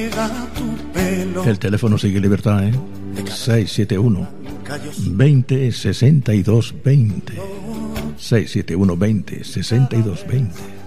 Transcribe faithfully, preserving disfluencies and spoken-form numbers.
El teléfono sigue en libertad, ¿eh? seis siete uno, veinte, sesenta y dos, veinte. seis siete uno, veinte, sesenta y dos, veinte.